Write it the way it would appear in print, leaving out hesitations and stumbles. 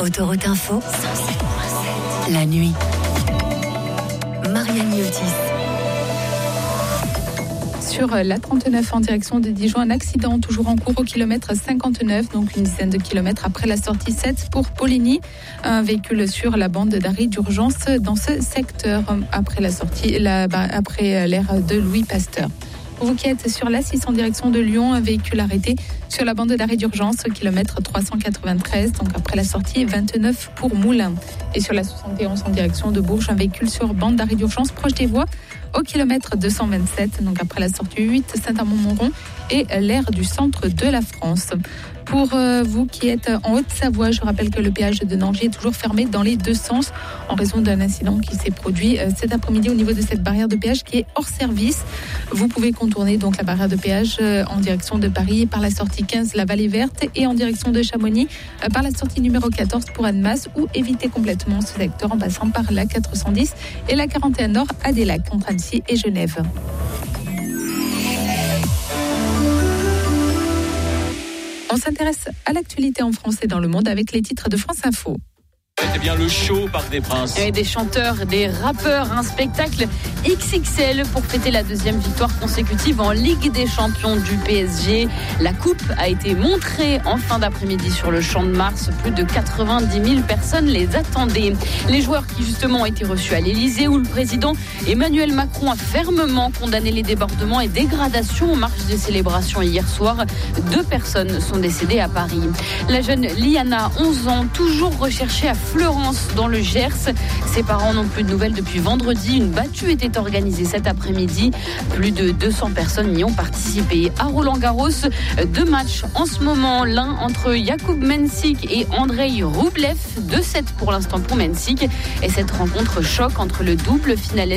Autoroute Info, la nuit. Marianne Miotis. Sur la 39 en direction de Dijon, un accident toujours en cours au kilomètre 59, donc une dizaine de kilomètres après la sortie 7 pour Poligny. Un véhicule sur la bande d'arrêt d'urgence dans ce secteur après la sortie, après l'ère de Louis Pasteur. Pour vous qui êtes sur l'A6 en direction de Lyon, un véhicule arrêté sur la bande d'arrêt d'urgence au kilomètre 393, donc après la sortie 29 pour Moulins. Et sur la 71 en direction de Bourges, un véhicule sur bande d'arrêt d'urgence proche des voies au kilomètre 227, donc après la sortie 8 Saint-Amand-Montrond et l'aire du centre de la France. Pour vous qui êtes en Haute-Savoie, je rappelle que le péage de Nangis est toujours fermé dans les deux sens en raison d'un incident qui s'est produit cet après-midi au niveau de cette barrière de péage qui est hors service. Vous pouvez contourner donc la barrière de péage en direction de Paris par la sortie 15 la Vallée Verte et en direction de Chamonix par la sortie numéro 14 pour Annemasse ou éviter complètement ce secteur en passant par la 410 et la 41 Nord à des lacs entre Annecy et Genève. On s'intéresse à l'actualité en France et dans le monde avec les titres de France Info. C'était bien le show Parc des Princes. Et des chanteurs, des rappeurs, un spectacle XXL pour fêter la deuxième victoire consécutive en Ligue des Champions du PSG. La coupe a été montrée en fin d'après-midi sur le Champ de Mars. Plus de 90 000 personnes les attendaient. Les joueurs qui justement ont été reçus à l'Elysée où le président Emmanuel Macron a fermement condamné les débordements et dégradations aux marches des célébrations hier soir. 2 personnes sont décédées à Paris. La jeune Liana, 11 ans, toujours recherchée à Fleurance dans le Gers. Ses parents n'ont plus de nouvelles depuis vendredi. Une battue était organisée cet après-midi. Plus de 200 personnes y ont participé. À Roland-Garros, 2 matchs en ce moment. L'un entre Jakub Mensik et Andrei Rublev. 2-7 pour l'instant pour Mensik. Et cette rencontre choc entre le double finaliste